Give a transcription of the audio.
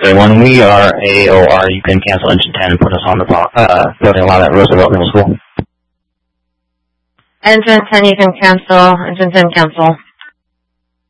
So when we are AOR, you can cancel engine 10 and put us on the building lot at Roosevelt Middle School. Engine 10 you can cancel. Engine 10 cancel.